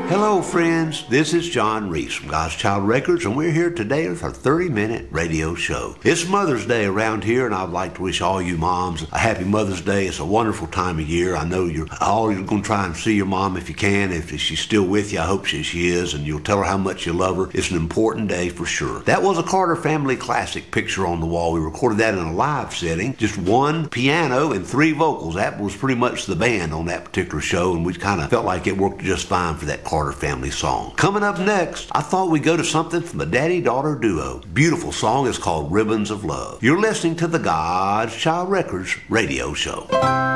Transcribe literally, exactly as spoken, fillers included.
Hello friends, this is John Reese from God's Child Records, and we're here today with our thirty minute radio show. It's Mother's Day around here, and I'd like to wish all you moms a happy Mother's Day. It's a wonderful time of year. I know you're all you're going to try and see your mom if you can. If she's still with you, I hope she, she is, and you'll tell her how much you love her. It's an important day for sure. That was a Carter Family Classic, Picture on the Wall. We recorded that in a live setting, just one piano and three vocals. That was pretty much the band on that particular show, and we kind of felt like it worked just fine for that Carter Family song. Coming up next, I thought we'd go to something from the daddy-daughter duo. Beautiful song is called Ribbons of Love. You're listening to the God's Child Records radio show.